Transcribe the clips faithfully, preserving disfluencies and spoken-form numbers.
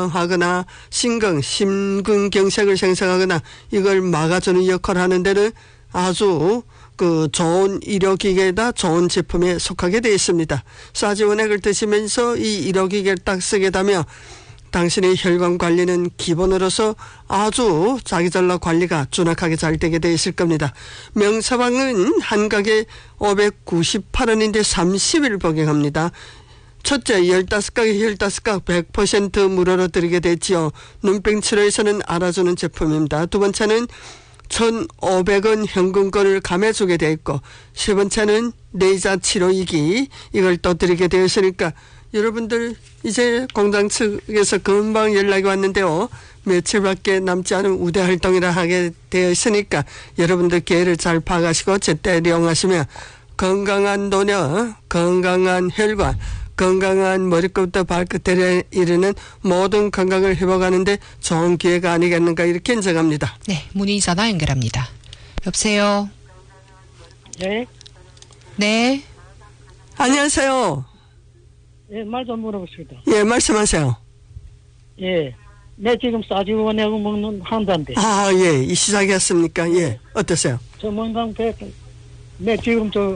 하거나 심근, 심근경색을 생성하거나 이걸 막아주는 역할을 하는 데는 아주 그 좋은 의료기계다 좋은 제품에 속하게 되어 있습니다. 사지원액을 드시면서 이 의료기계를 딱 쓰게 되면 당신의 혈관 관리는 기본으로서 아주 자기전로 관리가 준확하게 잘 되게 되어 있을 겁니다. 명사방은 한 가게 오백구십팔 원인데 삼십 일 복용합니다. 첫째, 열다섯 가게 열다섯 각 백 퍼센트 무료로 드리게 됐지요. 눈병 치료에서는 알아주는 제품입니다. 두 번째는 천오백 원 현금권을 감해주게 되어 있고, 세 번째는 레이저 치료이기 이걸 또 드리게 되었으니까 여러분들 이제 공장 측에서 금방 연락이 왔는데요. 며칠밖에 남지 않은 우대 활동이라 하게 되어 있으니까 여러분들 기회를 잘 파가시고 제때 이용하시면 건강한 노년, 건강한 혈관, 건강한 머리끝부터 발끝에 이르는 모든 건강을 회복하는데 좋은 기회가 아니겠는가 이렇게 인정합니다. 네, 문의 전화 연결합니다. 여보세요. 네. 네. 안녕하세요. 예, 말 좀 물어보십니다. 예, 말씀하세요. 예. 내 지금 싸지원하고 먹는 한단데. 아, 예. 이 시작했습니까? 예. 어떠세요? 저 뭔가 내 지금 저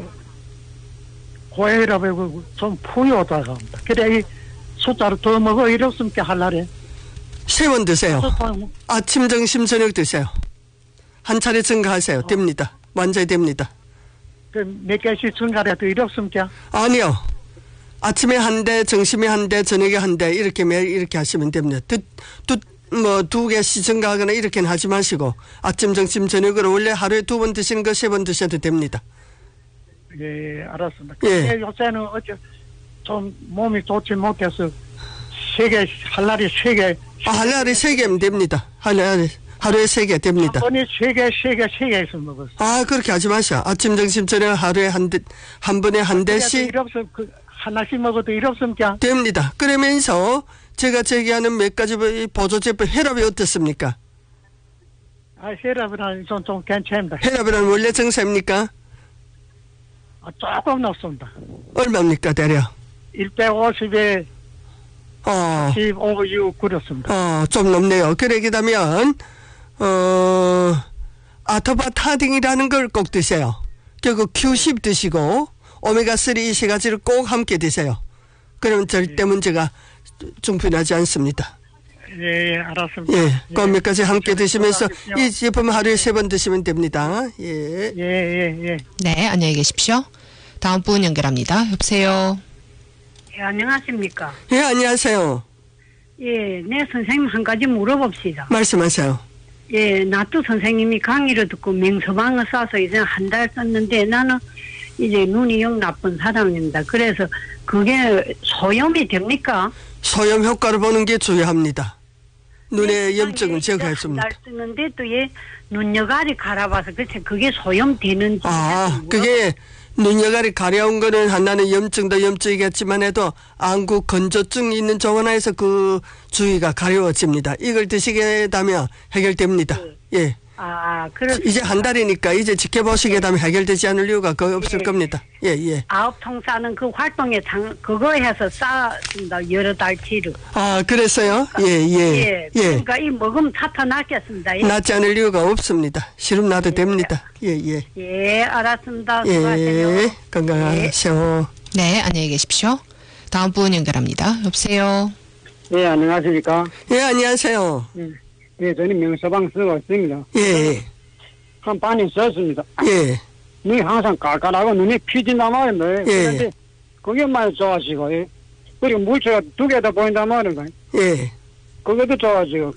고혈압이고 좀 포효하다가 합니다. 그래 이 숫자를 더 먹어 이렇습니까 할날에. 세 번 드세요. 아침, 점심, 저녁 드세요. 한 차례 증가하세요. 됩니다. 완전히 됩니다. 그 몇 개씩 증가해도 이렇습니까? 아니요. 아침에 한 대, 점심에 한 대, 저녁에 한 대 이렇게 매일 이렇게 하시면 됩니다. 두, 두, 뭐 두 개씩 증가하거나 이렇게는 하지 마시고 아침, 점심, 저녁으로 원래 하루에 두 번 드시는 거 세 번 드셔도 됩니다. 예, 알았습니다. 예. 요새는 어째 좀 몸이 좋지 못해서 세 개, 할 날에 세 개. 아, 할 날에 세 개면 됩니다. 할 날에, 하루에 세 개 됩니다. 한 번에 세 개, 세 개, 세 개씩 먹었어요. 아, 그렇게 하지 마셔. 아침, 점심, 저녁 하루에 한 대, 한 번에 한 대씩. 이렇습, 그, 하나씩 먹어도 이렇습니까? 됩니다. 그러면서 제가 제기하는 몇 가지 보조 제품, 혈압이 어떻습니까? 아, 혈압이랑 좀, 좀 괜찮습니다. 혈압이란 원래 증세입니까? 아, 조금 높습니다. 얼마입니까, 대략? 백오십에 어, 십오, 육 그렇습니다. 어, 좀 높네요. 그러게 되면, 어, 아토바타딘이라는 걸 꼭 드세요. 그리고 큐 십 드시고, 오메가삼 이 세 가지를 꼭 함께 드세요. 그러면 절대 예. 문제가 중fun하지 않습니다. 예, 알았습니다. 예, 그 몇 가지 함께 예, 드시면서 들어가십시오. 이 제품 하루에 세 번 드시면 됩니다. 예. 예, 예, 예. 네, 안녕히 계십시오. 다음 분 연결합니다. 여보세요. 예, 안녕하십니까. 예, 안녕하세요. 예, 내 선생님 한 가지 물어봅시다. 말씀하세요. 예, 나도 선생님이 강의를 듣고 명서방을 써서 이제 한 달 썼는데 나는 이제 눈이 영 나쁜 사람입니다. 그래서 그게 소염이 됩니까? 소염 효과를 보는 게 중요합니다. 눈의 네, 염증을 예, 제거해줍니다. 한 달 쓰는데 또 얘 눈여가리 갈아봐서 그래서 그게 소염되는지. 아, 그게 눈여가리 가려운 거는 하나는 염증도 염증이겠지만 해도 안구 건조증이 있는 정원화에서 그 주위가 가려워집니다. 이걸 드시게 되면 해결됩니다. 네. 예. 아, 그래서 이제 한 달이니까 이제 지켜보시게 되면 해결되지 않을 이유가 거의 없을 예. 겁니다. 예, 예. 아홉 통 싸는 그 활동에 장, 그거 해서 쌓았습니다. 여러 달치를. 아, 그랬어요? 예, 예. 예. 예. 그러니까 이 먹으면 차타 낫겠습니다. 예. 낫지 않을 이유가 없습니다. 시름 나도 됩니다. 예, 예. 예, 알았습니다. 수고하세요. 예, 건강하세요. 네, 안녕히 계십시오. 다음 분 연결합니다. 여보세요. 예, 안녕하십니까. 예, 안녕하세요. 예, 예 저는 명서방 쓰고 있습니다. 예, 한 반년 썼습니다. 예, 눈이 항상 깔깔하고 눈이 피진단 말입니다. 예. 그런데 그게 많이 좋아지고, 예. 그리고 물체가 두 개 다 보인단 말인가. 예. 그것도 좋아지고.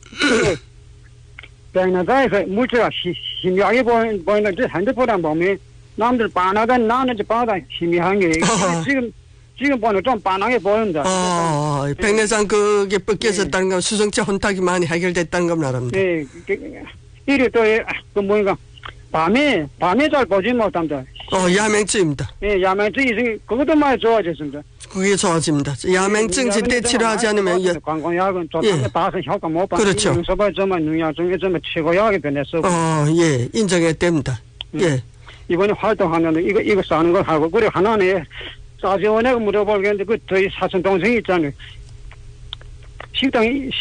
백나다에서 물체가 희미하게 보이, 보이는데 핸드폰 안 보면 남들 빤하다 나는 이제 빤하다 희미한 게 어허. 지금 지금 보면 좀 빤하게 보인다. 어, 백내장 그게 벗겨졌다는 건 수정체 혼탁이 많이 해결됐다는 겁니다. 여러분들. 네, 그, 이리 또, 예, 그 뭐인가, 밤에, 밤에 잘 보지 못합니다. 어, 야맹증입니다. 예, 야맹증이 있으니, 그것도 많이 좋아졌습니다. 그게 좋아집니다. 야맹증 제때 치료하지 않으면 예. 관광약은 예. 좋다고 다서 효과 못 받는 그렇죠. 명서발 정말 능약 중에 정말 최고약이 변했어. 어, 예, 인정해야 됩니다. 예. 이번에 활동하는데 이거 이거 싸는 거 하고 그리고 하나는 싸지원에 물어보겠는데 그 저희 사촌 동생이 있잖아요. 식당이